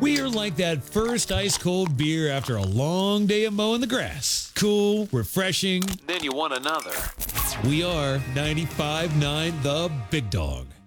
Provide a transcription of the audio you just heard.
We are like that first ice-cold beer after a long day of mowing the grass. Cool, refreshing. Then you want another. We are 95.9 The Big Dog.